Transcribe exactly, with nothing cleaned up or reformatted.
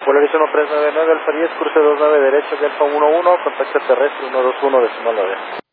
Polaris uno tres nueve nueve, Alfa diez, cruce dos nueve derecho, Delta uno uno, contacto terrestre uno dos uno, decimal nueve.